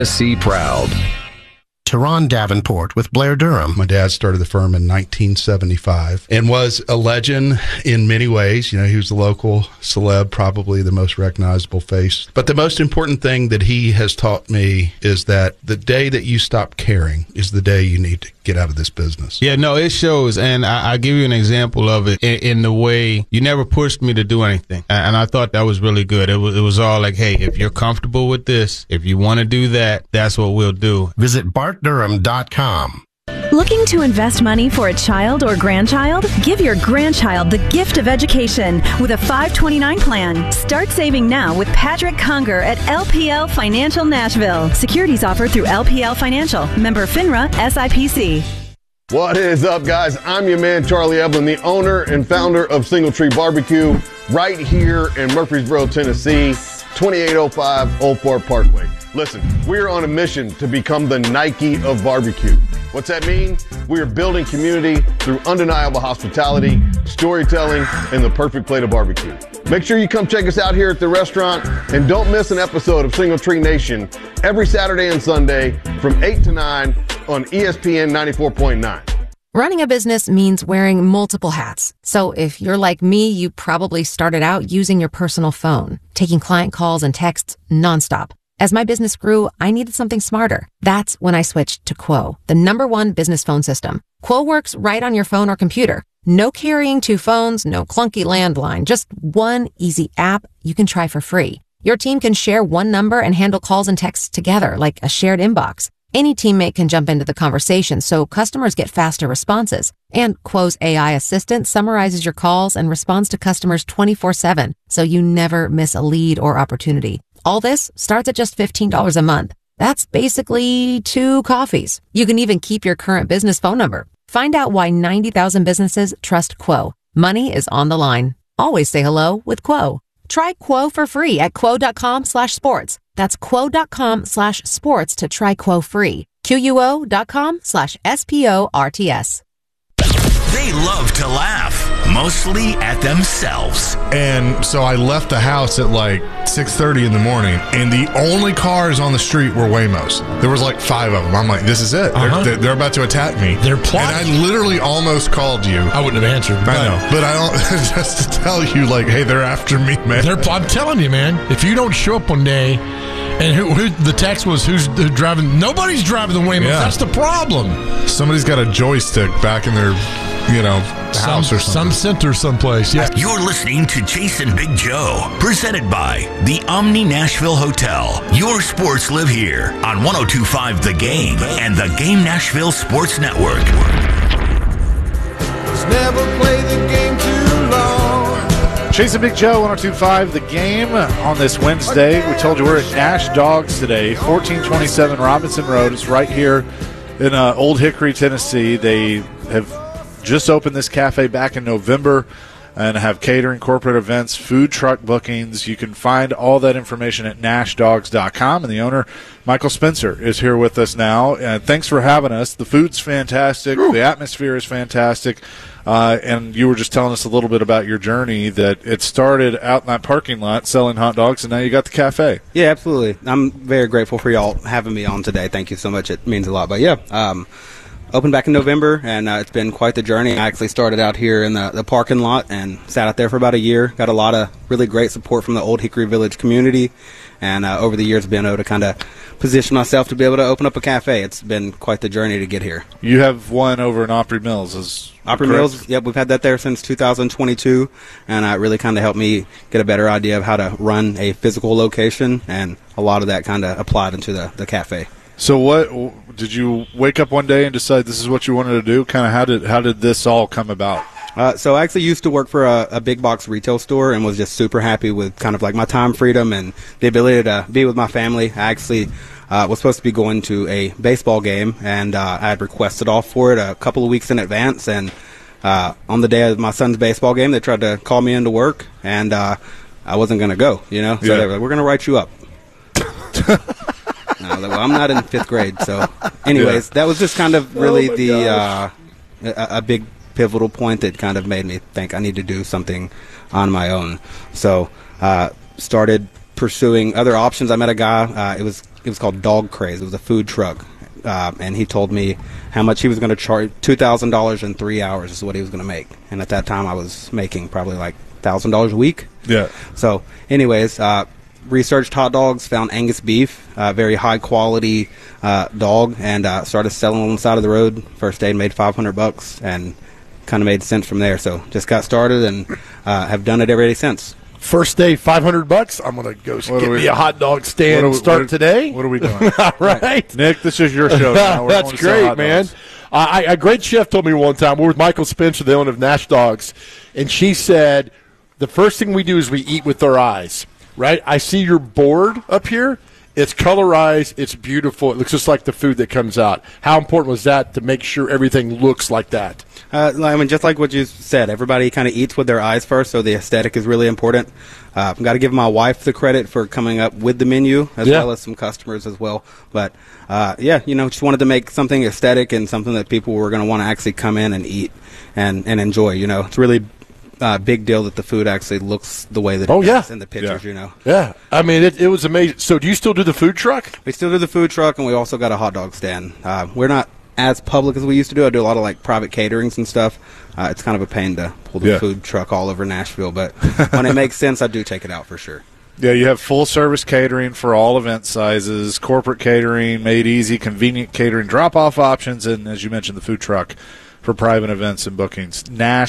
Tennessee proud. Teron Davenport with Blair Durham. My dad started the firm in 1975 and was a legend in many ways. You know, he was the local celeb, probably the most recognizable face. But the most important thing that he has taught me is that the day that you stop caring is the day you need to get out of this business. Yeah, no, it shows. And I'll give you an example of it in the way you never pushed me to do anything. And I thought that was really good. It was all like, hey, if you're comfortable with this, if you want to do that, that's what we'll do. Visit BartDurham.com. Looking to invest money for a child or grandchild? Give your grandchild the gift of education with a 529 plan. Start saving now with Patrick Conger at LPL Financial Nashville. Securities offered through LPL Financial. Member FINRA SIPC. What is up, guys? I'm your man, Charlie Evelyn, the owner and founder of Single Tree Barbecue right here in Murfreesboro, Tennessee, 2805 Old Fort Parkway. Listen, we're on a mission to become the Nike of barbecue. What's that mean? We are building community through undeniable hospitality, storytelling, and the perfect plate of barbecue. Make sure you come check us out here at the restaurant, and don't miss an episode of Single Tree Nation every Saturday and Sunday from 8 to 9 on ESPN 94.9. Running a business means wearing multiple hats. So if you're like me, you probably started out using your personal phone, taking client calls and texts nonstop. As my business grew, I needed something smarter. That's when I switched to Quo, the #1 business phone system. Quo works right on your phone or computer. No carrying 2 phones, no clunky landline, just one easy app you can try for free. Your team can share one number and handle calls and texts together like a shared inbox. Any teammate can jump into the conversation, so customers get faster responses. And Quo's AI assistant summarizes your calls and responds to customers 24/7, so you never miss a lead or opportunity. All this starts at just $15 a month. That's basically 2 coffees. You can even keep your current business phone number. Find out why 90,000 businesses trust Quo. Money is on the line. Always say hello with Quo. Try Quo for free at quo.com/sports. That's quo.com/sports to try Quo free. QUO.com/SPORTS. They love to laugh, mostly at themselves. And so I left the house at like 6:30 in the morning, and the only cars on the street were Waymos. There was like 5 of them. I'm like, this is it. They're about to attack me. They're plotting. And I literally almost called you. I wouldn't have answered. I know. But I don't, just to tell you, like, hey, they're after me, man. I'm telling you, man, if you don't show up one day, and who the text was, who's driving? Nobody's driving the Waymos. Yeah. That's the problem. Somebody's got a joystick back in their, house or something. Some center someplace, yeah. You're listening to Jason Big Joe, presented by the Omni Nashville Hotel. Your sports live here on 102.5 The Game and the Game Nashville Sports Network. Let's never play the game too long. Jason Big Joe, 102.5 The Game on this Wednesday. We told you we're at Nash Dogs today, 1427 Robinson Road. It's right here in Old Hickory, Tennessee. They have just opened this cafe back in November and have catering, corporate events, food truck bookings. You can find all that information at nashdogs.com. And the owner, Michael Spencer, is here with us now. Thanks for having us. The food's fantastic. The atmosphere is fantastic. And you were just telling us a little bit about your journey, that it started out in that parking lot selling hot dogs, and now you got the cafe. Yeah, absolutely. I'm very grateful for y'all having me on today. Thank you so much. It means a lot. But, yeah, opened back in November, and it's been quite the journey. I actually started out here in the parking lot and sat out there for about a year. Got a lot of really great support from the Old Hickory Village community, and over the years been able to kind of position myself to be able to open up a cafe. It's been quite the journey to get here. You have one over in Opry Mills. Opry Mills, yep, we've had that there since 2022, and it really kind of helped me get a better idea of how to run a physical location, and a lot of that kind of applied into the cafe. So what did you wake up one day and decide this is what you wanted to do? Kind of how did this all come about? So I actually used to work for a big box retail store and was just super happy with kind of like my time freedom and the ability to be with my family. I actually was supposed to be going to a baseball game, and I had requested off for it a couple of weeks in advance. And on the day of my son's baseball game, they tried to call me into work, and I wasn't going to go, So they were like, we're going to write you up. Well, I'm not in 5th grade, so anyways, that was just kind of really a big pivotal point that kind of made me think I need to do something on my own. So started pursuing other options. I met a guy. It was it was called Dog Craze. It was a food truck. And he told me how much he was going to charge. $2,000 in 3 hours is what he was going to make. And at that time, I was making probably like $1,000 a week. Yeah. So, anyways, researched hot dogs, found Angus beef, very high quality dog, and started selling on the side of the road. First day, made $500, and kind of made sense from there. So, just got started and have done it every day since. First day, $500. I'm going to go get me a hot dog stand and start today. What are we doing? All right. Nick, this is your show now. That's great, man. A great chef told me one time, we were with Michael Spencer, the owner of Nash Dogs, and she said, the first thing we do is we eat with our eyes, right? I see your board up here. It's colorized. It's beautiful. It looks just like the food that comes out. How important was that to make sure everything looks like that? I mean, just like what you said, everybody kind of eats with their eyes first, so the aesthetic is really important. I've got to give my wife the credit for coming up with the menu, as well as some customers as well. But, just wanted to make something aesthetic and something that people were going to want to actually come in and eat and enjoy. It's really big deal that the food actually looks the way that it does in the pictures, Yeah. I mean, it was amazing. So do you still do the food truck? We still do the food truck, and we also got a hot dog stand. We're not as public as we used to do. I do a lot of like private caterings and stuff. It's kind of a pain to pull the food truck all over Nashville, but when it makes sense, I do take it out for sure. Yeah, you have full-service catering for all event sizes, corporate catering, made easy, convenient catering, drop-off options, and as you mentioned, the food truck for private events and bookings.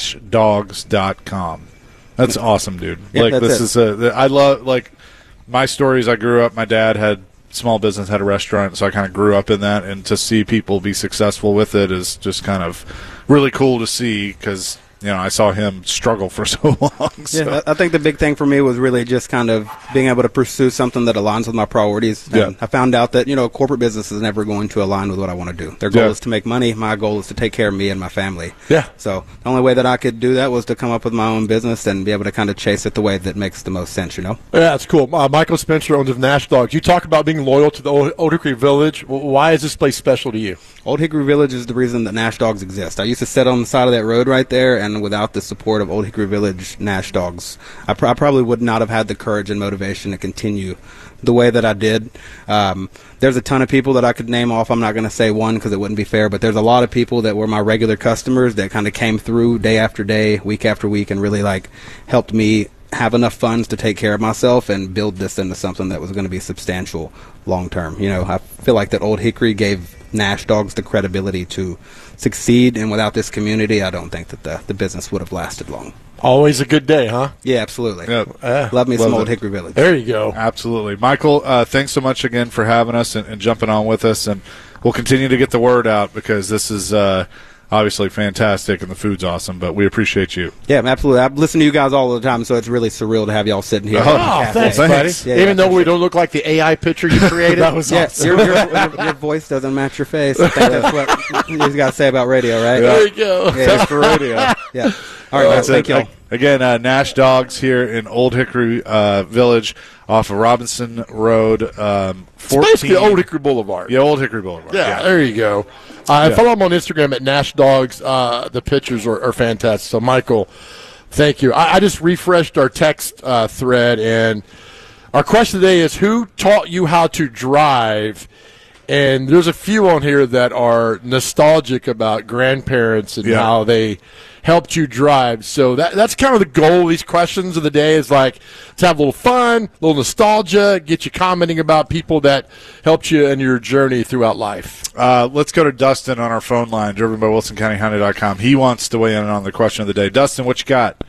NashDogs.com. That's awesome, dude. Yeah, like this is I love like my stories. I grew up. My dad had small business, had a restaurant, so I kind of grew up in that. And to see people be successful with it is just kind of really cool to see because I saw him struggle for so long. So. Yeah, I think the big thing for me was really just kind of being able to pursue something that aligns with my priorities. And I found out that, corporate business is never going to align with what I want to do. Their goal is to make money. My goal is to take care of me and my family. Yeah. So the only way that I could do that was to come up with my own business and be able to kind of chase it the way that makes the most sense, Yeah, that's cool. Michael Spencer, owns of Nash Dogs. You talk about being loyal to the Old Hickory Village. Why is this place special to you? Old Hickory Village is the reason that Nash Dogs exist. I used to sit on the side of that road right there, and without the support of Old Hickory Village Nash Dogs, I probably would not have had the courage and motivation to continue the way that I did. There's a ton of people that I could name off. I'm not going to say one because it wouldn't be fair, but there's a lot of people that were my regular customers that kind of came through day after day, week after week, and really helped me have enough funds to take care of myself and build this into something that was going to be substantial long term. I feel like that Old Hickory gave Nash Dogs the credibility to succeed, and without this community, I don't think that the business would have lasted long. Always a good day, huh? Yeah, absolutely. Yeah. Love me some Old Hickory Village. There you go. Absolutely. Michael, thanks so much again for having us and jumping on with us, and we'll continue to get the word out because this is obviously fantastic and the food's awesome, but we appreciate you. Yeah, absolutely. I listen to you guys all the time, so it's really surreal to have y'all sitting here. Thanks, buddy. Yeah, even though we don't look like the AI picture you created. That was awesome. Your voice doesn't match your face. I think that's what you got to say about radio, right? Yeah. There you go. That's for radio. Yeah. All right, man, thank you. Again, Nash Dogs here in Old Hickory Village off of Robinson Road. 14. It's basically Old Hickory Boulevard. Yeah, Old Hickory Boulevard. Yeah, there you go. Follow them on Instagram at Nash Dogs. The pictures are fantastic. So, Michael, thank you. I just refreshed our text thread, and our question today is, who taught you how to drive? And there's a few on here that are nostalgic about grandparents and how they helped you drive. So that's kind of the goal of these questions of the day is to have a little fun, a little nostalgia, get you commenting about people that helped you in your journey throughout life. Let's go to Dustin on our phone line, driven by WilsonCountyHyundai.com. He wants to weigh in on the question of the day. Dustin, what you got?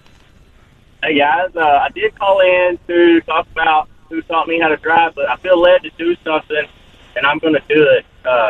Hey, guys. I did call in to talk about who taught me how to drive, but I feel led to do something, and I'm going to do it.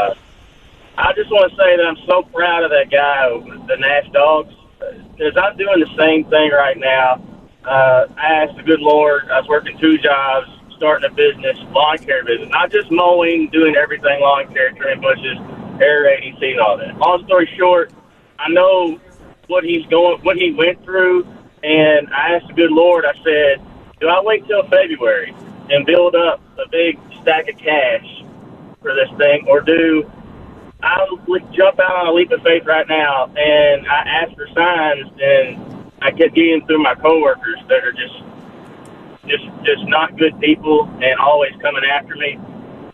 I just want to say that I'm so proud of that guy with the Nash Dogs because I'm doing the same thing right now. I asked the good Lord. I was working 2 jobs, starting a business, lawn care business, not just mowing, doing everything lawn care, trimming bushes, aerating, seeding, all that. Long story short, I know what he went through, and I asked the good Lord. I said, do I wait till February and build up a big stack of cash for this thing, or do I jump out on a leap of faith right now? And I asked for signs, and I kept getting through my coworkers that are just not good people and always coming after me.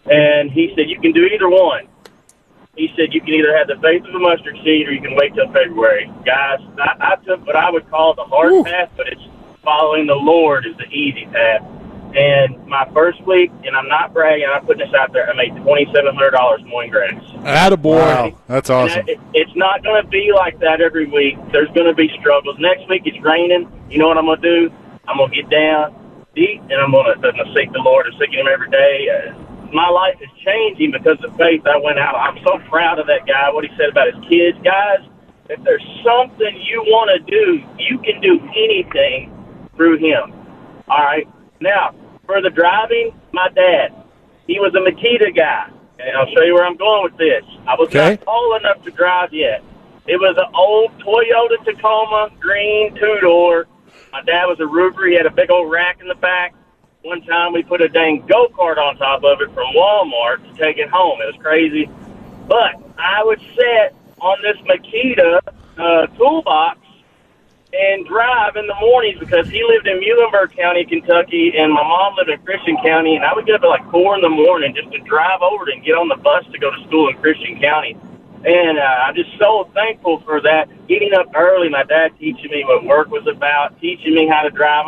And he said, you can do either one. He said, you can either have the faith of a mustard seed or you can wait till February. Guys, I took what I would call the hard path, but it's following the Lord is the easy path. And my first week, and I'm not bragging, I'm putting this out there, I made $2,700 mowing grass. Attaboy. Wow, that's awesome. It's not going to be like that every week. There's going to be struggles. Next week it's raining. You know what I'm going to do? I'm going to get down, eat, and I'm going to seek the Lord and seeking Him every day. My life is changing because of faith. I went out. I'm so proud of that guy, what he said about his kids. Guys, if there's something you want to do, you can do anything through Him. All right? Now, for the driving, my dad, he was a Makita guy. And I'll show you where I'm going with this. I was not old enough to drive yet. It was an old Toyota Tacoma, green, two-door. My dad was a roofer. He had a big old rack in the back. One time we put a dang go-kart on top of it from Walmart to take it home. It was crazy. But I would sit on this Makita toolbox and drive in the mornings because he lived in Muhlenberg County, Kentucky, and my mom lived in Christian County, and I would get up at like 4 in the morning just to drive over and get on the bus to go to school in Christian County. And I'm just so thankful for that. Getting up early, my dad teaching me what work was about, teaching me how to drive.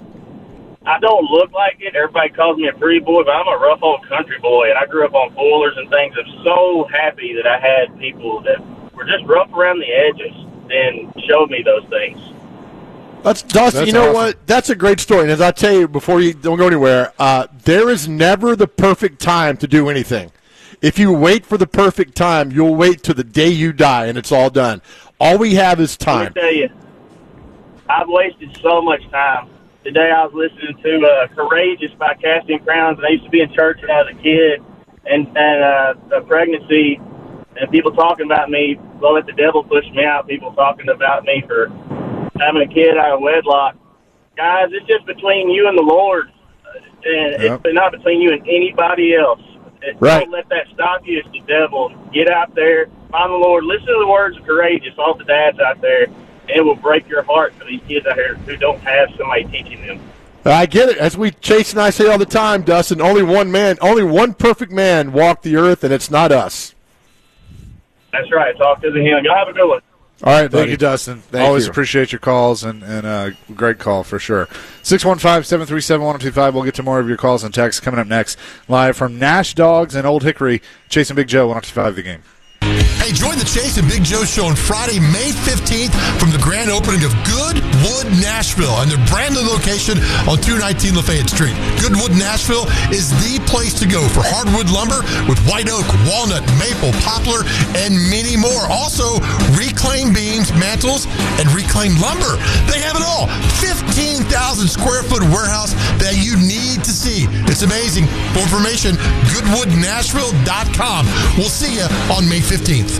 I don't look like it. Everybody calls me a pretty boy, but I'm a rough old country boy, and I grew up on boilers and things. I'm so happy that I had people that were just rough around the edges and showed me those things. Dusty, you know awesome. What? That's a great story. And as I tell you, before you don't go anywhere, there is never the perfect time to do anything. If you wait for the perfect time, you'll wait till the day you die, and it's all done. All we have is time. Let me tell you, I've wasted so much time. Today I was listening to Courageous by Casting Crowns, and I used to be in church when I was a kid, and a pregnancy, and people talking about me. Well, let the devil push me out. People talking about me for having a kid out of wedlock. Guys, it's just between you and the Lord, and it's not between you and anybody else. Don't let that stop you. It's the devil. Get out there, find the Lord. Listen to the words of Courageous, all the dads out there. It will break your heart for these kids out here who don't have somebody teaching them. I get it. As Chase and I say all the time, Dustin, only one perfect man walked the earth, and it's not us. That's right. Talk to him. Y'all have a good one. All right, thank you, Dustin. Always appreciate your calls, and great call for sure. 615-737-1025. We'll get to more of your calls and texts coming up next. Live from Nash Dogs and Old Hickory, Chase and Big Joe, 1025 The Game. Hey, join the Chase and Big Joe show on Friday, May 15th from the grand opening of Goodwood Nashville and their brand new location on 219 Lafayette Street. Goodwood Nashville is the place to go for hardwood lumber with white oak, walnut, maple, poplar, and many more. Also, reclaimed beams, mantles, and reclaimed lumber. They have it all. 15,000 square foot warehouse that you need to see. It's amazing. For information, goodwoodnashville.com. We'll see you on May 15th.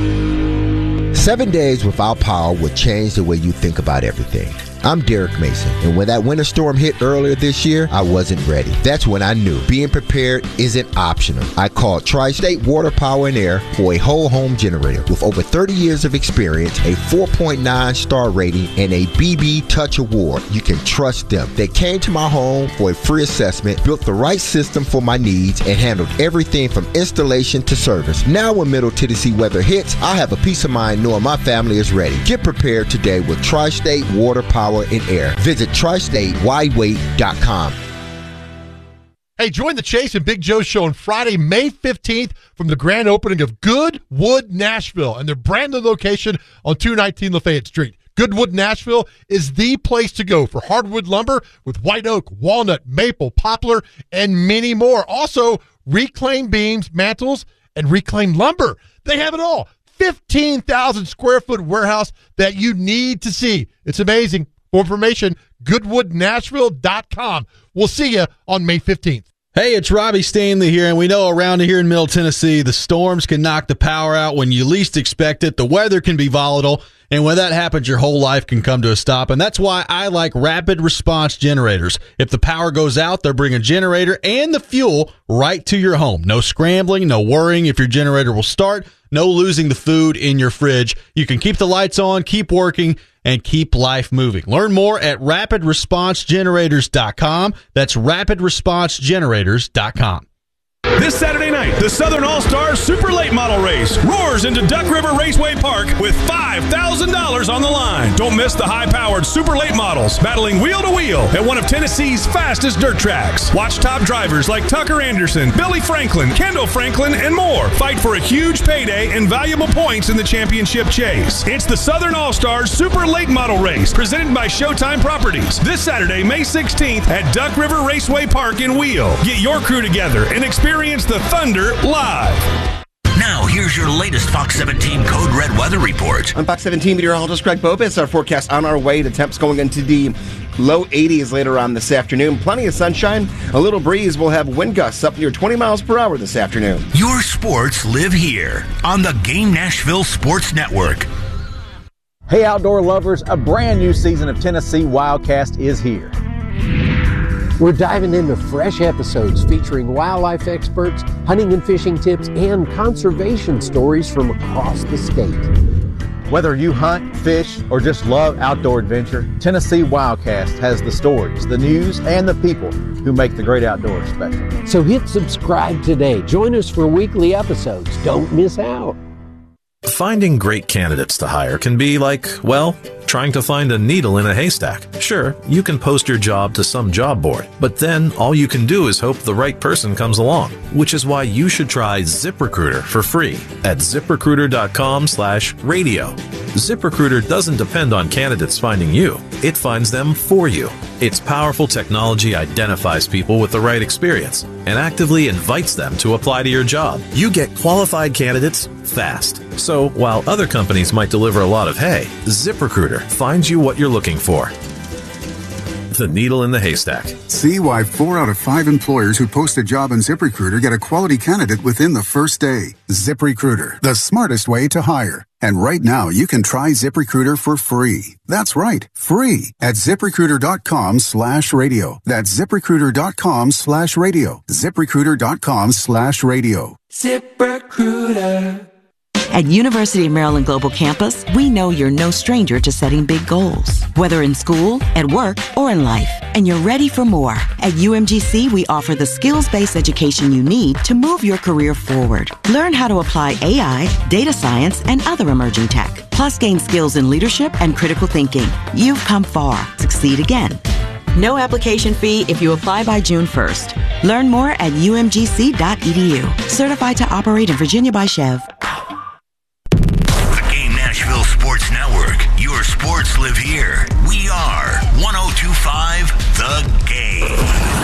7 days without power would change the way you think about everything. I'm Derek Mason, and when that winter storm hit earlier this year, I wasn't ready. That's when I knew being prepared isn't optional. I called Tri-State Water, Power, and Air for a whole home generator. With over 30 years of experience, a 4.9 star rating, and a BB Touch Award, you can trust them. They came to my home for a free assessment, built the right system for my needs, and handled everything from installation to service. Now when Middle Tennessee weather hits, I have a peace of mind knowing my family is ready. Get prepared today with Tri-State Water, Power, and Air. Visit tristatewhywait.com. Hey, join the Chase and Big Joe show on Friday, May 15th from the grand opening of Goodwood Nashville and their brand new location on 219 Lafayette Street. Goodwood Nashville is the place to go for hardwood lumber with white oak, walnut, maple, poplar, and many more. Also, reclaimed beams, mantles, and reclaimed lumber. They have it all. 15,000 square foot warehouse that you need to see. It's amazing. For information, goodwoodnashville.com. We'll see you on May 15th. Hey, it's Robbie Stanley here, and we know around here in Middle Tennessee, the storms can knock the power out when you least expect it. The weather can be volatile, and when that happens, your whole life can come to a stop, and that's why I like rapid response generators. If the power goes out, they'll bring a generator and the fuel right to your home. No scrambling, no worrying if your generator will start, no losing the food in your fridge. You can keep the lights on, keep working, and keep life moving. Learn more at rapidresponsegenerators.com. That's rapidresponsegenerators.com. This Saturday night, the Southern All-Stars Super Late Model Race roars into Duck River Raceway Park with $5,000 on the line. Don't miss the high-powered Super Late Models battling wheel to wheel at one of Tennessee's fastest dirt tracks. Watch top drivers like Tucker Anderson, Billy Franklin, Kendall Franklin, and more fight for a huge payday and valuable points in the championship chase. It's the Southern All-Stars Super Late Model Race presented by Showtime Properties this Saturday, May 16th at Duck River Raceway Park in Wheel. Get your crew together and experience the Thunder live. Now, here's your latest Fox 17 Code Red weather report. I'm Fox 17 meteorologist Greg Bobis. Our forecast on our way to temps going into the low 80s later on this afternoon. Plenty of sunshine, a little breeze. We'll have wind gusts up near 20 miles per hour this afternoon. Your sports live here on the Game Nashville Sports Network. Hey, outdoor lovers, a brand new season of Tennessee Wildcast is here. We're diving into fresh episodes featuring wildlife experts, hunting and fishing tips, and conservation stories from across the state. Whether you hunt, fish, or just love outdoor adventure, Tennessee Wildcast has the stories, the news, and the people who make the great outdoors special. So hit subscribe today. Join us for weekly episodes. Don't miss out. Finding great candidates to hire can be like, well, trying to find a needle in a haystack. Sure, you can post your job to some job board, but then all you can do is hope the right person comes along, which is why you should try ZipRecruiter for free at ZipRecruiter.com/radio. ZipRecruiter doesn't depend on candidates finding you. It finds them for you. Its powerful technology identifies people with the right experience and actively invites them to apply to your job. You get qualified candidates fast. So while other companies might deliver a lot of hay, ZipRecruiter finds you what you're looking for. The needle in the haystack. See why 4 out of 5 employers who post a job on ZipRecruiter get a quality candidate within the first day. ZipRecruiter, the smartest way to hire. And right now, you can try ZipRecruiter for free. That's right, free at ZipRecruiter.com/radio. That's ZipRecruiter.com/radio. ZipRecruiter.com/radio. ZipRecruiter. At University of Maryland Global Campus, we know you're no stranger to setting big goals, whether in school, at work, or in life, and you're ready for more. At UMGC, we offer the skills-based education you need to move your career forward. Learn how to apply AI, data science, and other emerging tech, plus gain skills in leadership and critical thinking. You've come far. Succeed again. No application fee if you apply by June 1st. Learn more at umgc.edu. Certified to operate in Virginia by Chev. Nashville Sports Network. Your sports live here. We are 102.5 The Game.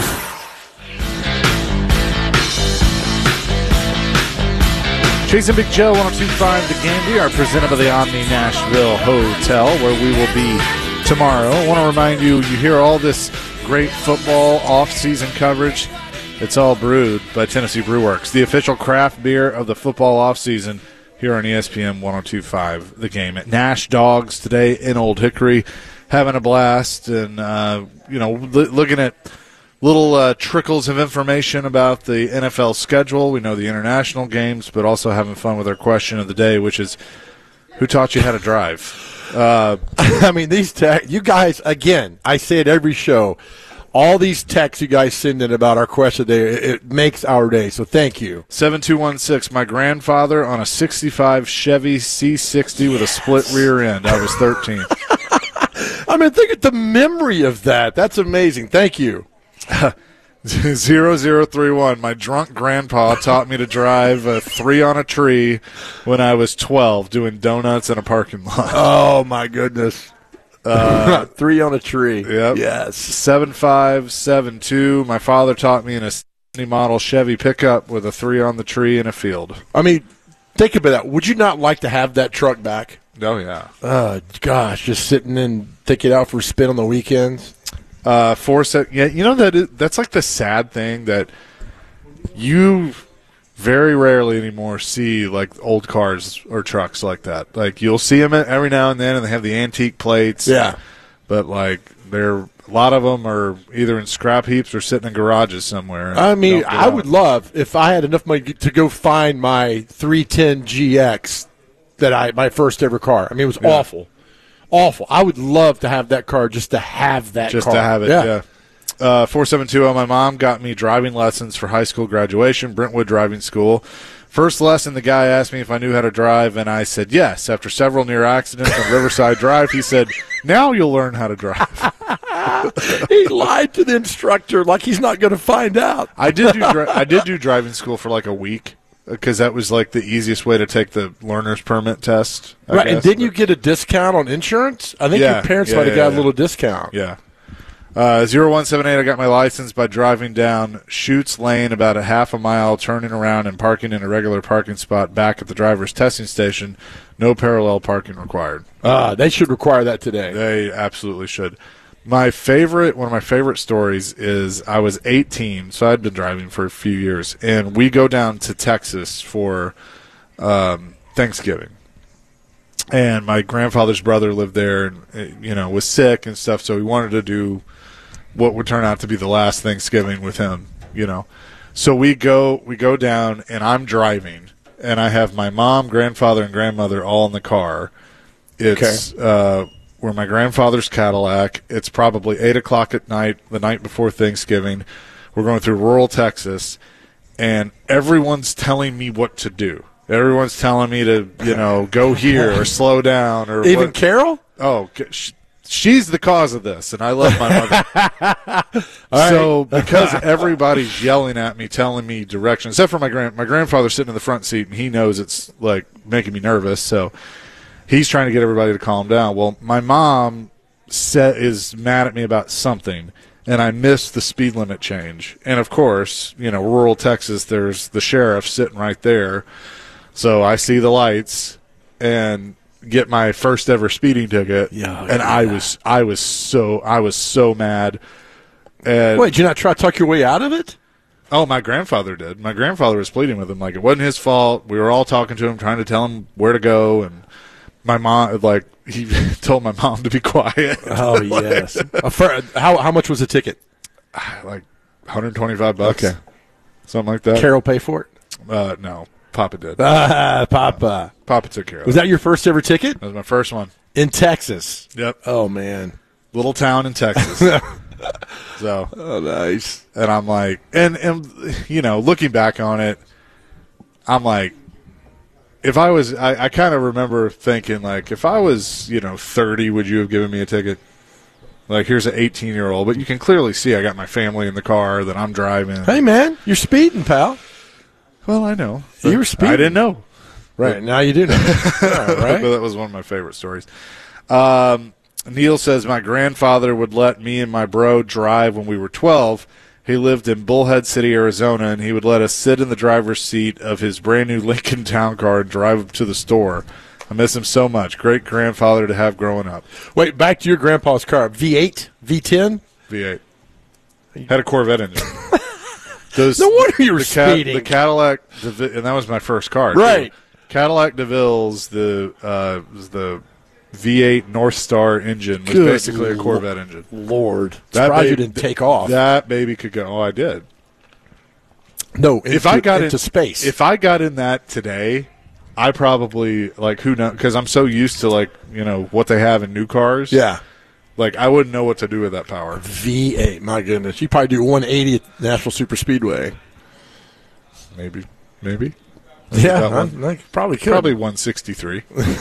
Chase and Big Joe, 102.5 The Game. We are presented by the Omni Nashville Hotel, where we will be tomorrow. I want to remind you, you hear all this great football off-season coverage. It's all brewed by Tennessee Brew Works, the official craft beer of the football off-season. Here on ESPN 102.5 The Game at Nash Dogs today in Old Hickory, having a blast and looking at little trickles of information about the NFL schedule. We know the international games, but also having fun with our question of the day, which is, who taught you how to drive? I mean, you guys, again, I say it every show. All these texts you guys send in about our question today, it makes our day, so thank you. 7216, my grandfather on a 65 Chevy C60 with a split rear end. I was 13. I mean, think of the memory of that. That's amazing. Thank you. 0031, my drunk grandpa taught me to drive a 3 on a tree when I was 12, doing donuts in a parking lot. Oh, my goodness. 3 on a tree. Yep. Yes. 7572. My father taught me in a 70 model Chevy pickup with a 3 on the tree in a field. I mean, think about that. Would you not like to have that truck back? Oh, yeah. Gosh, just sitting and take it out for a spin on the weekends. Yeah, that's like the sad thing that you very rarely anymore see like old cars or trucks like that. Like you'll see them every now and then, and they have the antique plates. Yeah, but like a lot of them are either in scrap heaps or sitting in garages somewhere. I mean, I would love if I had enough money to go find my 310 GX my first ever car. I mean, it was awful. I would love to have that car just to have that car. Just to have it, yeah. 4720, my mom got me driving lessons for high school graduation, Brentwood Driving School. First lesson, the guy asked me if I knew how to drive, and I said yes. After several near accidents on Riverside Drive, he said, now you'll learn how to drive. He lied to the instructor like he's not going to find out. I did do driving school for like a week because that was like the easiest way to take the learner's permit test. Right, and didn't you get a discount on insurance? I think your parents might have got a little discount. Yeah. 0178, I got my license by driving down Schutz Lane about a half a mile, turning around and parking in a regular parking spot back at the driver's testing station. No parallel parking required. They should require that today. They absolutely should. One of my favorite stories is I was 18, so I'd been driving for a few years, and we go down to Texas for Thanksgiving. And my grandfather's brother lived there and, was sick and stuff, so he wanted to do what would turn out to be the last Thanksgiving with him, So we go down, and I'm driving, and I have my mom, grandfather, and grandmother all in the car. It's we're my grandfather's Cadillac. It's probably 8 o'clock at night, the night before Thanksgiving. We're going through rural Texas, and everyone's telling me what to do. Everyone's telling me to, go here or slow down. Or even Carol? Oh, she's the cause of this, and I love my mother. So because everybody's yelling at me, telling me directions, except for my grandfather's sitting in the front seat, and he knows it's like making me nervous, so he's trying to get everybody to calm down. Well, my mom is mad at me about something, and I missed the speed limit change. And, of course, rural Texas, there's the sheriff sitting right there. So I see the lights and get my first ever speeding ticket. I was so mad. And wait, did you not try to talk your way out of it? Oh, my grandfather did. My grandfather was pleading with him like it wasn't his fault. We were all talking to him, trying to tell him where to go, and my mom, he told my mom to be quiet. Oh, yes. How much was the ticket? Like $125. Okay. Something like that. Carol pay for it? No. Papa did. Papa took care of it. Was that your first ever ticket? That was my first one. In Texas? Yep. Oh, man. Little town in Texas. So. Oh, nice. And I'm like, and looking back on it, I'm like, if I was, I kind of remember thinking, like, if I was, 30, would you have given me a ticket? Like, here's an 18-year-old. But you can clearly see I got my family in the car that I'm driving. Hey, man, you're speeding, pal. Well, I know. You were speeding. I didn't know. Right, now you do know. Right? But that was one of my favorite stories. Neil says, my grandfather would let me and my bro drive when we were 12. He lived in Bullhead City, Arizona, and he would let us sit in the driver's seat of his brand-new Lincoln Town Car and drive up to the store. I miss him so much. Great grandfather to have growing up. Wait, back to your grandpa's car. V8? V10? V8. Had a Corvette engine. No wonder you were speeding. The Cadillac, and that was my first car. Right. Too. Cadillac DeVille's the V8 North Star engine was basically a Corvette engine. Lord. Surprised you didn't take off. That baby could go. Oh, I did. No, if I got into space. If I got in that today, I probably, who knows, because I'm so used to, what they have in new cars. Yeah. I wouldn't know what to do with that power. V8, my goodness. You probably do 180 at National Super Speedway. Maybe. Yeah, I probably could. Probably 163.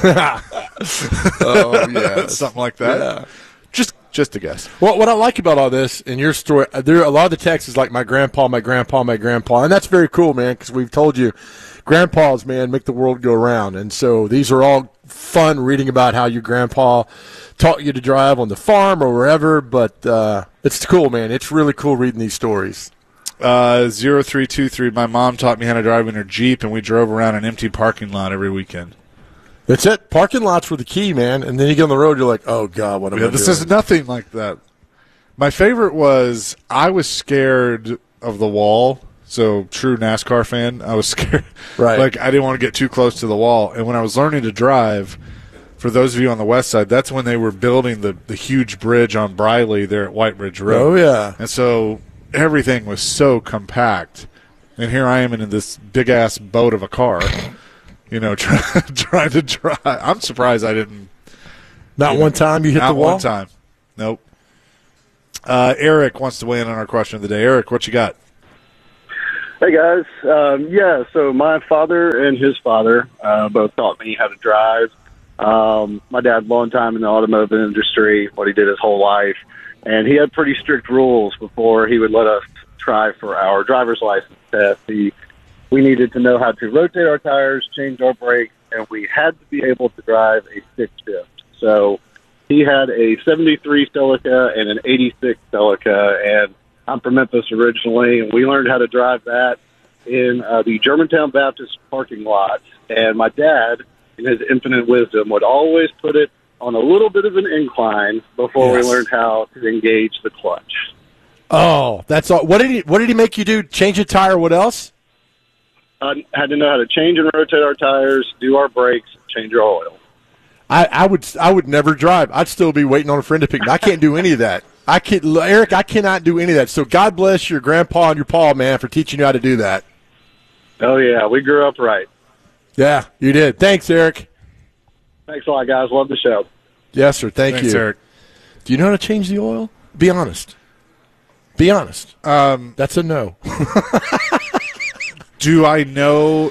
Oh, yeah. Something like that. Yeah. Just a guess. Well, what I like about all this in your story, there are a lot of the texts is like my grandpa, and that's very cool, man, because we've told you grandpas, man, make the world go round. And so these are all fun reading about how your grandpa taught you to drive on the farm or wherever, but it's cool, man. It's really cool reading these stories. 0323, my mom taught me how to drive in her Jeep, and we drove around an empty parking lot every weekend. That's it. Parking lots were the key, man. And then you get on the road, you're like, oh, God, what am I doing? This is nothing like that. My favorite was I was scared of the wall. So, true NASCAR fan, I was scared. Right. I didn't want to get too close to the wall. And when I was learning to drive, for those of you on the west side, that's when they were building the huge bridge on Briley there at White Ridge Road. Oh, yeah. And so everything was so compact. And here I am in this big-ass boat of a car, trying to drive. I'm surprised I didn't. Not one time you hit the wall? Not one time. Nope. Eric wants to weigh in on our question of the day. Eric, what you got? Hey, guys. So my father and his father both taught me how to drive. My dad, long time in the automotive industry, what he did his whole life. And he had pretty strict rules before he would let us try for our driver's license test. We needed to know how to rotate our tires, change our brakes, and we had to be able to drive a stick shift. So he had a 73 Celica and an 86 Celica, and I'm from Memphis originally, and we learned how to drive that in the Germantown Baptist parking lot. And my dad, in his infinite wisdom, would always put it on a little bit of an incline before we learned how to engage the clutch. Oh, that's all. What did he make you do? Change a tire? What else? Had to know how to change and rotate our tires, do our brakes, change our oil. I would never drive. I'd still be waiting on a friend to pick me. I can't do any of that. Eric, I cannot do any of that. So God bless your grandpa and your pa, man, for teaching you how to do that. Oh, yeah. We grew up right. Yeah, you did. Thanks, Eric. Thanks a lot, guys. Love the show. Yes, sir. Thanks, you. Eric. Do you know how to change the oil? Be honest. Be honest. That's a no. Do I know?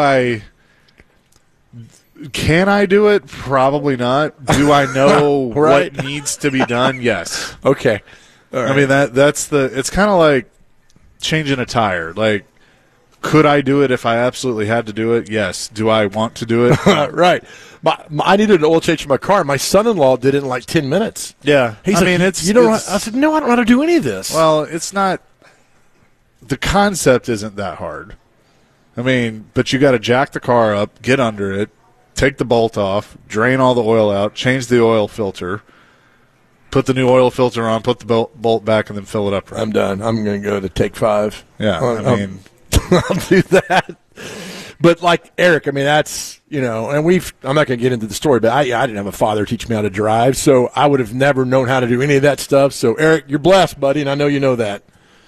Can I do it? Probably not. Do I know Right. what needs to be done? Yes. Okay. All right. I mean, it's kind of like changing a tire. Like, could I do it if I absolutely had to do it? Yes. Do I want to do it? Right. I needed an oil change for my car. My son-in-law did it in like 10 minutes. Yeah. He's like, I said, no, I don't know how to do any of this. Well, it's not. The concept isn't that hard. I mean, but you got to jack the car up, get under it, take the bolt off, drain all the oil out, change the oil filter, put the new oil filter on, put the bolt back, and then fill it up right. I'm done. I'm going to go to take 5. Yeah, I mean, I'll do that. But like Eric, I mean, that's, and I'm not going to get into the story, but I didn't have a father teach me how to drive, so I would have never known how to do any of that stuff. So Eric, you're blessed, buddy, and I know you know that.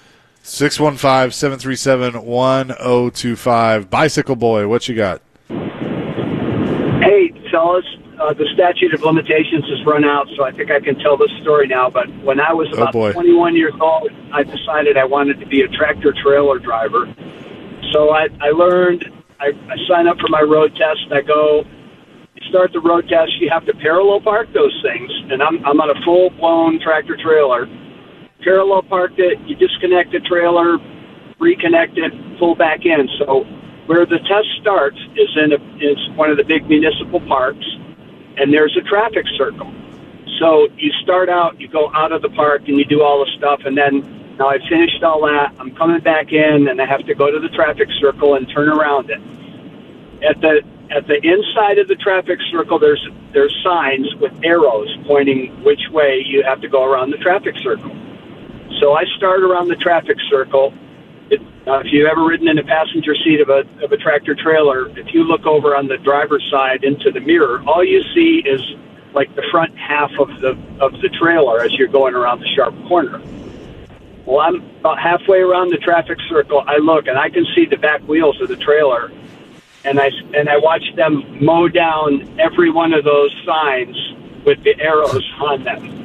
615-737-1025. Bicycle Boy, what you got? Hey, fellas, the statute of limitations has run out, so I think I can tell this story now. But when I was about 21 years old, I decided I wanted to be a tractor-trailer driver. So I learned, I signed up for my road test. I go, you start the road test, you have to parallel park those things. And I'm on a full-blown tractor-trailer. Parallel parked it, you disconnect the trailer, reconnect it, pull back in. So where the test starts is one of the big municipal parks, and there's a traffic circle. So you start out, you go out of the park, and you do all the stuff, and then now I've finished all that. I'm coming back in, and I have to go to the traffic circle and turn around it. At the inside of the traffic circle, there's signs with arrows pointing which way you have to go around the traffic circle. So I start around the traffic circle. If you've ever ridden in the passenger seat of a tractor trailer, if you look over on the driver's side into the mirror, all you see is like the front half of the trailer as you're going around the sharp corner. Well, I'm about halfway around the traffic circle. I look and I can see the back wheels of the trailer, and I watch them mow down every one of those signs with the arrows on them.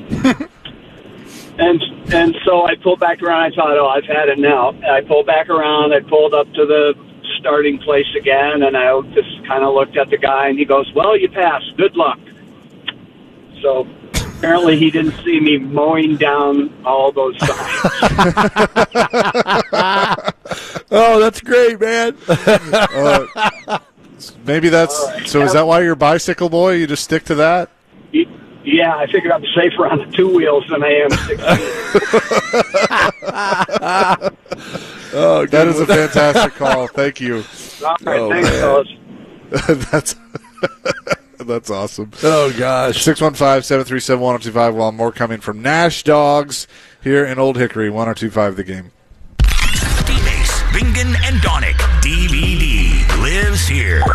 And so I pulled back around. I thought, I've had it now. I pulled back around. I pulled up to the starting place again, and I just kind of looked at the guy, and he goes, well, you passed. Good luck. So apparently he didn't see me mowing down all those signs. Oh, that's great, man. Maybe that's right. So is that why you're Bicycle Boy? You just stick to that? Yeah, I figured I'm safer on the 2 wheels than I am 16. Oh, that is a fantastic call. Thank you. All right, thanks, fellas. That's awesome. Oh, gosh. 615-737-1025. While more coming from Nash Dogs here in Old Hickory. 1025 The Game. D-Base, Bingen, and Donick. DVD lives here.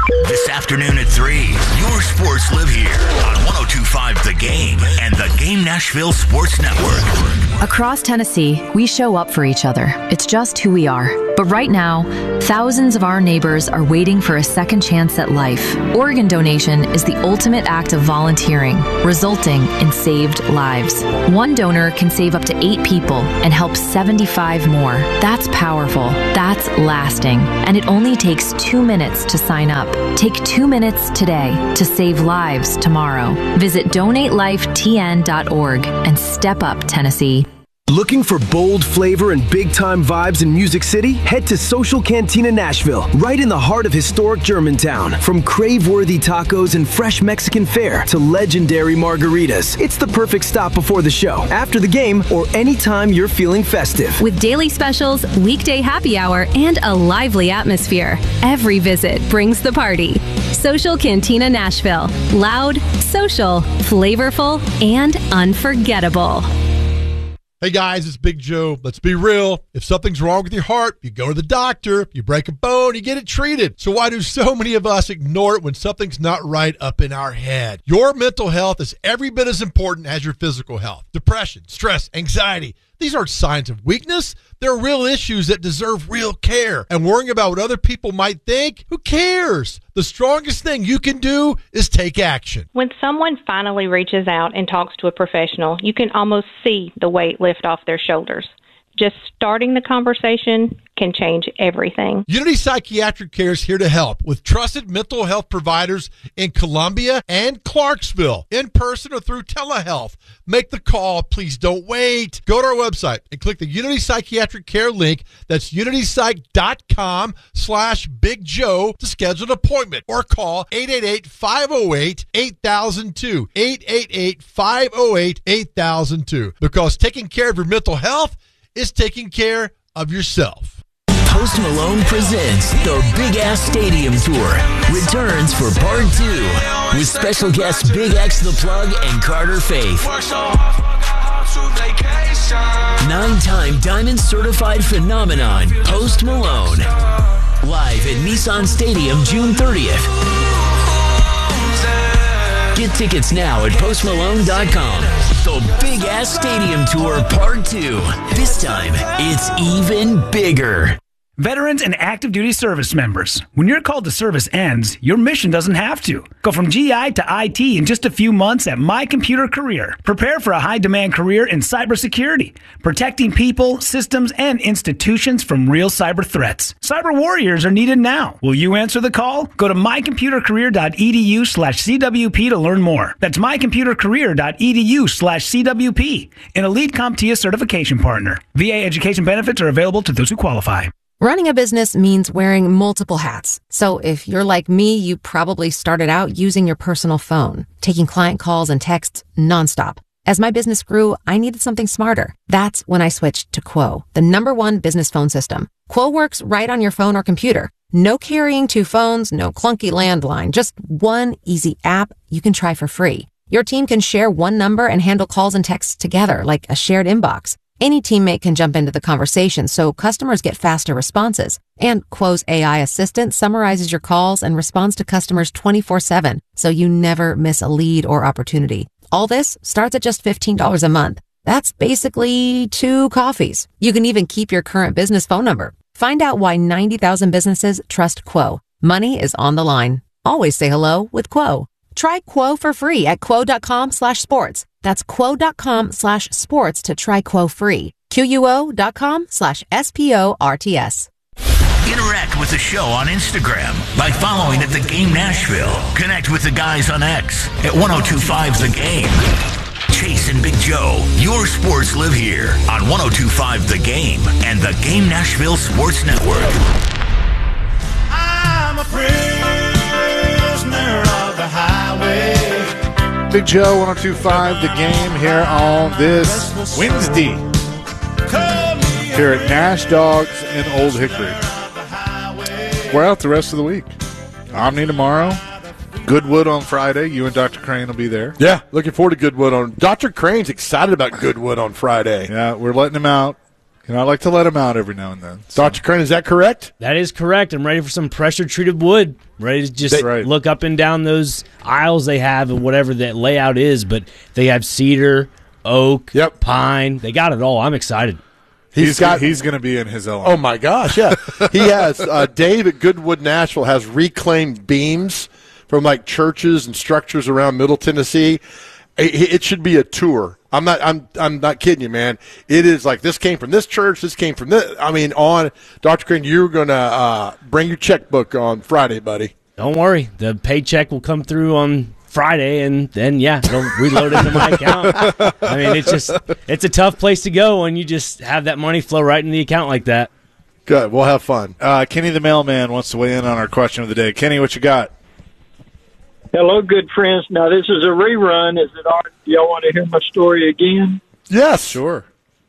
This afternoon at 3, your sports live here on 102.5 The Game and the Game Nashville Sports Network. Across Tennessee, we show up for each other. It's just who we are. But right now, thousands of our neighbors are waiting for a second chance at life. Organ donation is the ultimate act of volunteering, resulting in saved lives. One donor can save up to 8 people and help 75 more. That's powerful. That's lasting. And it only takes 2 minutes to sign up. Take 2 minutes today to save lives tomorrow. Visit donatelifetn.org and step up, Tennessee. Looking for bold flavor and big-time vibes in Music City? Head to Social Cantina Nashville, right in the heart of historic Germantown. From crave-worthy tacos and fresh Mexican fare to legendary margaritas, it's the perfect stop before the show, after the game, or anytime you're feeling festive. With daily specials, weekday happy hour, and a lively atmosphere, every visit brings the party. Social Cantina Nashville. Loud, social, flavorful, and unforgettable. Hey guys, it's Big Joe. Let's be real. If something's wrong with your heart, you go to the doctor. If you break a bone, you get it treated. So why do so many of us ignore it when something's not right up in our head? Your mental health is every bit as important as your physical health. Depression, stress, anxiety. These aren't signs of weakness. They're real issues that deserve real care. And worrying about what other people might think, who cares? The strongest thing you can do is take action. When someone finally reaches out and talks to a professional, you can almost see the weight lift off their shoulders. Just starting the conversation can change everything. Unity Psychiatric Care is here to help with trusted mental health providers in Columbia and Clarksville, in person or through telehealth. Make the call. Please don't wait. Go to our website and click the Unity Psychiatric Care link. That's unitypsych.com/Big Joe to schedule an appointment or call 888-508-8002. 888-508-8002. Because taking care of your mental health is taking care of yourself. Post Malone presents the Big Ass Stadium Tour. Returns for Part 2 with special guests Big X The Plug and Carter Faith. 9-time Diamond Certified Phenomenon, Post Malone. Live at Nissan Stadium, June 30th. Get tickets now at postmalone.com. The Big Ass Stadium Tour Part 2. This time, it's even bigger. Veterans and active duty service members, when your call to service ends, your mission doesn't have to. Go from GI to IT in just a few months at My Computer Career. Prepare for a high-demand career in cybersecurity, protecting people, systems, and institutions from real cyber threats. Cyber warriors are needed now. Will you answer the call? Go to mycomputercareer.edu/CWP to learn more. That's mycomputercareer.edu/CWP, an elite CompTIA certification partner. VA education benefits are available to those who qualify. Running a business means wearing multiple hats. So if you're like me, you probably started out using your personal phone, taking client calls and texts nonstop. As my business grew, I needed something smarter. That's when I switched to Quo, the #1 business phone system. Quo works right on your phone or computer. No carrying 2 phones, no clunky landline, just one easy app you can try for free. Your team can share one number and handle calls and texts together like a shared inbox. Any teammate can jump into the conversation, so customers get faster responses. And Quo's AI assistant summarizes your calls and responds to customers 24/7, so you never miss a lead or opportunity. All this starts at just $15 a month. That's basically 2 coffees. You can even keep your current business phone number. Find out why 90,000 businesses trust Quo. Money is on the line. Always say hello with Quo. Try Quo for free at quo.com/sports. That's quo.com/sports to try Quo free. QUO.com/SPORTS. Interact with the show on Instagram by following at The Game Nashville. Connect with the guys on X at 1025 The Game. Chase and Big Joe, your sports live here on 1025 The Game and the Game Nashville Sports Network. I'm a prisoner of the highway. Big Joe, 1025 The Game here on this Wednesday here at Nash Dogs in Old Hickory. We're out the rest of the week. Omni tomorrow, Goodwood on Friday. You and Dr. Crane will be there. Yeah, looking forward to Goodwood on. Dr. Crane's excited about Goodwood on Friday. Yeah, we're letting him out I like to let him out every now and then. So. Dr. Crane, is that correct? That is correct. I'm ready for some pressure-treated wood. Ready to just look up and down those aisles they have and whatever that layout is. But they have cedar, oak, pine. They got it all. I'm excited. He's going to be in his element. Oh, my gosh, yeah. He has Dave at Goodwood Nashville has reclaimed beams from like churches and structures around Middle Tennessee. It should be a tour. I'm not kidding you, man. It is like this came from this church, this came from this. I mean, on Dr. Crane, you're gonna bring your checkbook on Friday, buddy. Don't worry, the paycheck will come through on Friday, and then it'll reload into my account. I mean, it's a tough place to go when you just have that money flow right in the account like that. Good, we'll have fun. Kenny the mailman wants to weigh in on our question of the day. Kenny, what you got? Hello, good friends. Now, this is a rerun. Is it art? Do y'all want to hear my story again? Yes. Sure.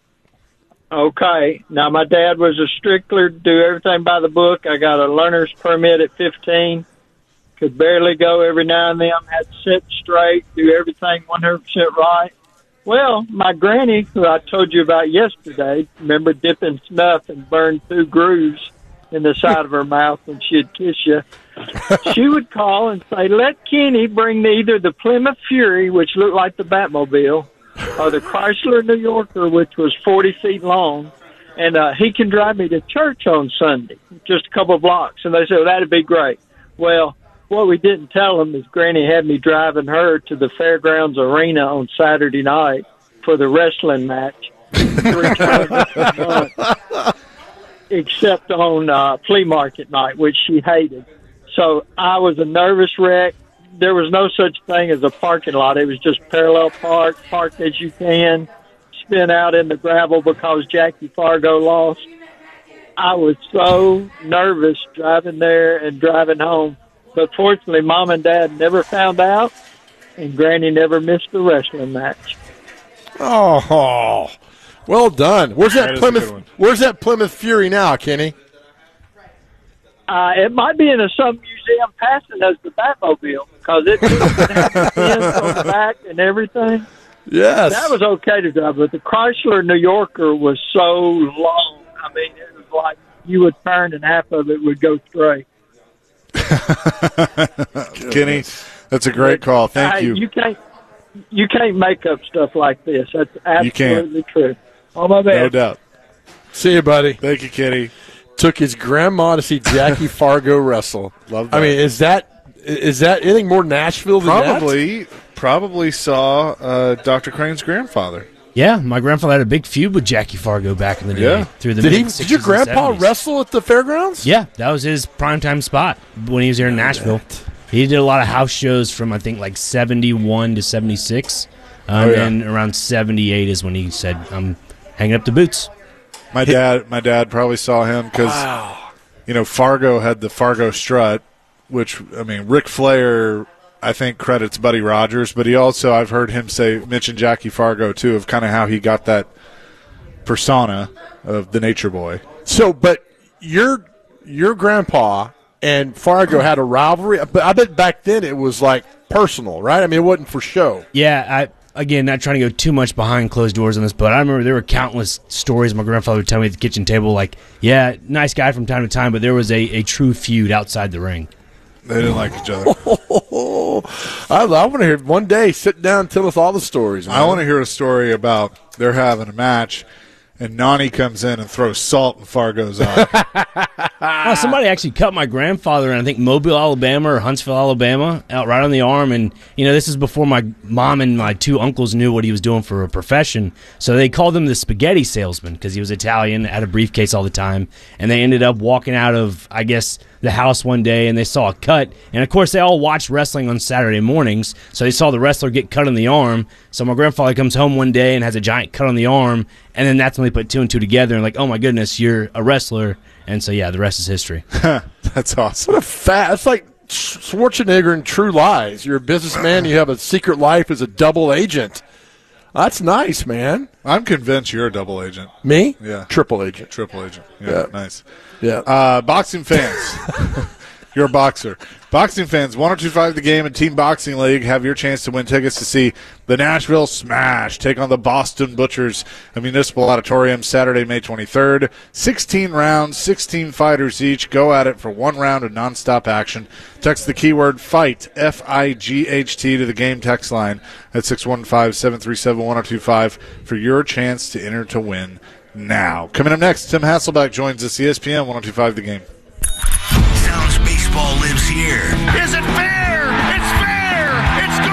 Okay. Now, my dad was a stickler, do everything by the book. I got a learner's permit at 15. Could barely go every now and then. Had to sit straight, do everything 100% right. Well, my granny, who I told you about yesterday, remember dipping snuff and burned 2 grooves in the side of her mouth when she'd kiss you. She would call and say, let Kenny bring me either the Plymouth Fury, which looked like the Batmobile, or the Chrysler New Yorker, which was 40 feet long, and he can drive me to church on Sunday, just a couple of blocks. And they said, well, that'd be great. Well, what we didn't tell them is Granny had me driving her to the Fairgrounds Arena on Saturday night for the wrestling match 3 times a month, except on flea market night, which she hated. So I was a nervous wreck. There was no such thing as a parking lot. It was just parallel park as you can, spin out in the gravel because Jackie Fargo lost. I was so nervous driving there and driving home. But fortunately, Mom and Dad never found out, and Granny never missed the wrestling match. Oh, well done. Where's that Plymouth Fury now, Kenny? It might be in some museum passing as the Batmobile because it had the fins on the back and everything. Yes. That was okay to drive, but the Chrysler New Yorker was so long. I mean, it was like you would turn and half of it would go straight. Kenny, that's a great call. Thank you. You can't make up stuff like this. That's absolutely true. All my bad. No doubt. See you, buddy. Thank you, Kenny. Took his grandma to see Jackie Fargo wrestle. Love that. I mean, is that anything more Nashville than that? Probably saw Dr. Crane's grandfather. Yeah, my grandfather had a big feud with Jackie Fargo back in the day. Yeah. Through the Did your grandpa wrestle at the fairgrounds? Yeah, that was his primetime spot when he was here in Nashville. He did a lot of house shows from, I think, like 71 to 76. And around 78 is when he said, I'm hanging up the boots. My dad probably saw him because, Fargo had the Fargo strut, which, I mean, Ric Flair, I think, credits Buddy Rogers, but he also, I've heard him mention Jackie Fargo, too, of kind of how he got that persona of the Nature Boy. So, but your grandpa and Fargo had a rivalry, but I bet back then it was, like, personal, right? I mean, it wasn't for show. Yeah, Again, not trying to go too much behind closed doors on this, but I remember there were countless stories my grandfather would tell me at the kitchen table, like, yeah, nice guy from time to time, but there was a true feud outside the ring. They didn't like each other. I want to hear one day, sit down and tell us all the stories. Man. I want to hear a story about they're having a match, and Nani comes in and throws salt in Fargo's eye. Somebody actually cut my grandfather in, I think, Mobile, Alabama or Huntsville, Alabama, out right on the arm. And, this is before my mom and my 2 uncles knew what he was doing for a profession. So they called him the spaghetti salesman because he was Italian, had a briefcase all the time. And they ended up walking out of, I guess, the house one day, and they saw a cut. And, of course, they all watched wrestling on Saturday mornings, so they saw the wrestler get cut on the arm. So my grandfather comes home one day and has a giant cut on the arm, and then that's when they put 2 and 2 together and like, oh, my goodness, you're a wrestler. And so, yeah, the rest is history. That's awesome. What a it's like Schwarzenegger in True Lies. You're a businessman, you have a secret life as a double agent. That's nice, man. I'm convinced you're a double agent. Me? Yeah. Triple agent. Triple agent. Yeah, nice. Yeah. Boxing fans. You're a boxer. Boxing fans, 102.5 The Game and Team Boxing League have your chance to win tickets to see the Nashville Smash take on the Boston Butchers at Municipal Auditorium Saturday, May 23rd. 16 rounds, 16 fighters each. Go at it for 1 round of nonstop action. Text the keyword FIGHT, F-I-G-H-T, to the Game text line at 615-737-1025 for your chance to enter to win now. Coming up next, Tim Hasselbeck joins us, ESPN 102.5 The Game. Sounds baseball lives here. Is it fair?